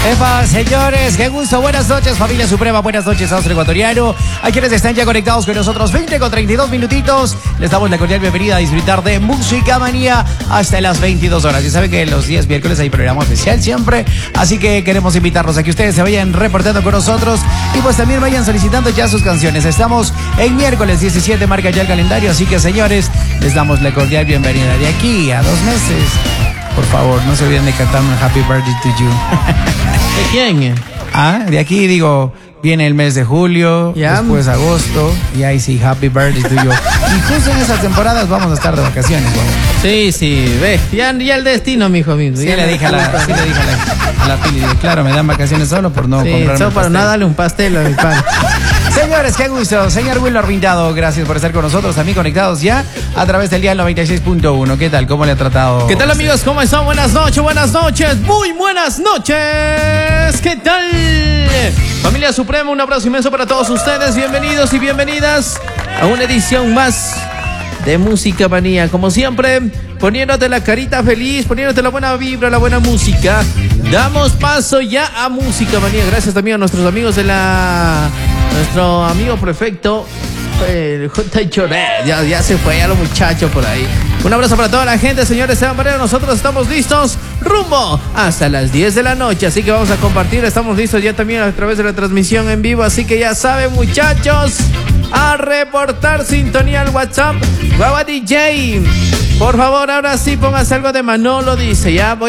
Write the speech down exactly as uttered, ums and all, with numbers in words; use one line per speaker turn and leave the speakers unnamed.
Epa, señores, qué gusto, buenas noches, familia suprema, buenas noches, Austro Ecuatoriano. A quienes están ya conectados con nosotros, veinte con treinta y dos minutitos. Les damos la cordial bienvenida a disfrutar de Música Manía hasta las veintidós horas. Y saben que los días miércoles hay programa especial siempre, así que queremos invitarlos a que ustedes se vayan reportando con nosotros y pues también vayan solicitando ya sus canciones. Estamos en miércoles diecisiete, marca ya el calendario, así que señores, les damos la cordial bienvenida. De aquí a dos meses, por favor, no se olviden de cantarme un Happy Birthday to You.
¿De quién?
Ah, de aquí digo, viene el mes de julio,
¿Ya?
Después agosto, y ahí sí, Happy Birthday to You. Y justo en esas temporadas vamos a estar de vacaciones, ¿no?
Sí, sí, ve, ya, ya el destino, mijo mío.
Sí
ya
le dije a la, sí le dije a la, a la Pili, claro, me dan vacaciones solo por no
Sí,
comprarme
solo
el
para
pastel.
nada darle un pastel a mi pan.
Señores, qué gusto. Señor Wilmer Pintado, gracias por estar con nosotros, también conectados ya a través del dial noventa y seis punto uno. ¿Qué tal? ¿Cómo le ha tratado?
¿Qué tal, amigos? ¿Cómo están? Buenas noches, buenas noches, muy buenas noches. ¿Qué tal? Familia Suprema, un abrazo inmenso para todos ustedes. Bienvenidos y bienvenidas a una edición más de Música Manía. Como siempre, poniéndote la carita feliz, poniéndote la buena vibra, la buena música. Damos paso ya a Música Manía. Gracias también a nuestros amigos de la... Nuestro amigo prefecto, el J. Choret, ya, ya se fue, ya los muchachos por ahí. Un abrazo para toda la gente, señores. Sean Barrera, nosotros estamos listos rumbo hasta las diez de la noche. Así que vamos a compartir, estamos listos ya también a través de la transmisión en vivo. Así que ya saben, muchachos, a reportar sintonía al WhatsApp. Guava D J, por favor, ahora sí póngase algo de Manolo, dice, ya voy.